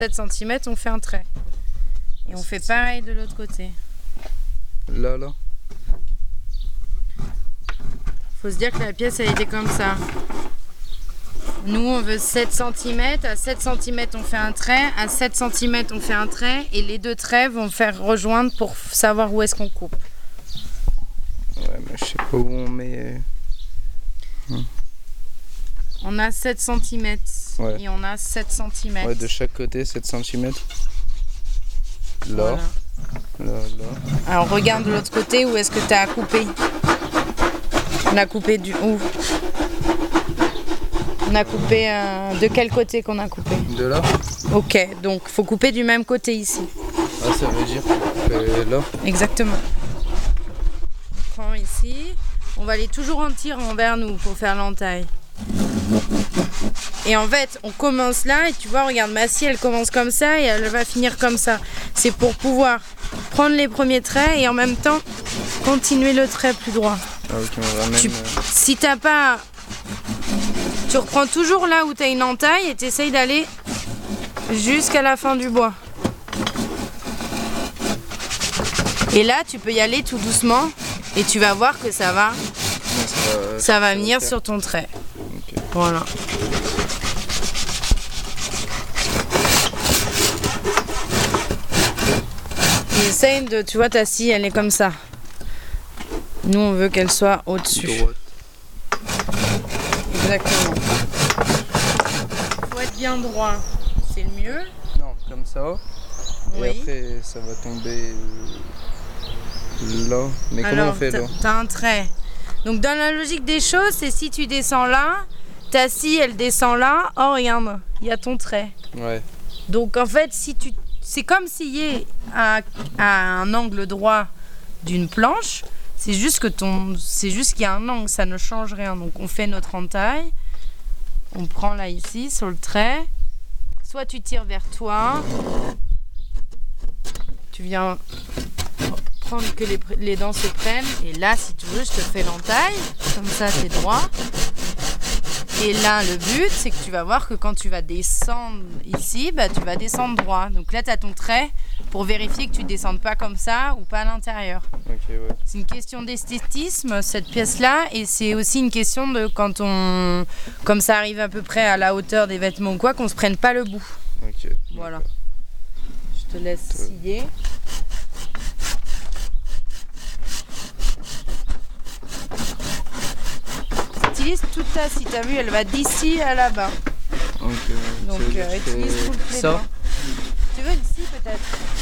7 cm, on fait un trait. Et on fait pareil de l'autre côté. Là. Faut se dire que la pièce, elle était comme ça. Nous, on veut 7 cm. À 7 cm, on fait un trait. À 7 cm, on fait un trait. Et les deux traits vont faire rejoindre pour savoir où est-ce qu'on coupe. Ouais, mais je sais pas où on met... On a 7 cm. Ouais. Et on a 7 cm. Ouais, de chaque côté, 7 cm. Là. Voilà. Là. Alors, regarde de l'autre côté, où est-ce que tu as à couper. On a coupé du... Où? On a coupé... De quel côté qu'on a coupé? De là. Ok, donc faut couper du même côté ici. Ah, ça veut dire que là. Exactement. On prend ici. On va aller toujours en tir envers nous pour faire l'entaille. Et en fait, on commence là et tu vois, regarde, ma scie, elle commence comme ça et elle va finir comme ça. C'est pour pouvoir prendre les premiers traits et en même temps continuer le trait plus droit. Ah, ok, on ramène... Si t'as pas... Tu reprends toujours là où tu as une entaille et tu essayes d'aller jusqu'à la fin du bois. Et là, tu peux y aller tout doucement et tu vas voir que ça va venir sur ton trait. Okay. Voilà. Et essaye de... Tu vois, ta scie, elle est comme ça. Nous, on veut qu'elle soit au-dessus. Droite. Exactement. Faut être bien droit, c'est le mieux. Non, comme ça. Et Oui. après, ça va tomber là. Mais comment on fait là? T'as un trait. Donc dans la logique des choses, c'est si tu descends là, ta scie elle descend là, oh regarde, il y a ton trait. Ouais. Donc en fait, c'est comme scier à un angle droit d'une planche. C'est juste qu'il y a un angle, ça ne change rien. Donc on fait notre entaille, on prend là ici sur le trait. Soit tu tires vers toi, tu viens prendre que les dents se prennent. Et là, si tu veux, je te fais l'entaille, comme ça c'est droit. Et là, le but, c'est que tu vas voir que quand tu vas descendre ici, bah, tu vas descendre droit. Donc là, tu as ton trait pour vérifier que tu ne descendes pas comme ça ou pas à l'intérieur. Ok, ouais. C'est une question d'esthétisme, cette pièce-là. Et c'est aussi une question de quand comme ça arrive à peu près à la hauteur des vêtements ou quoi, qu'on ne se prenne pas le bout. Ok. Voilà. Je te laisse scier. Utilise toute ta scie, t'as vu, elle va d'ici à là-bas. Ok. Donc utilise tout le ça. Tu veux une scie peut-être?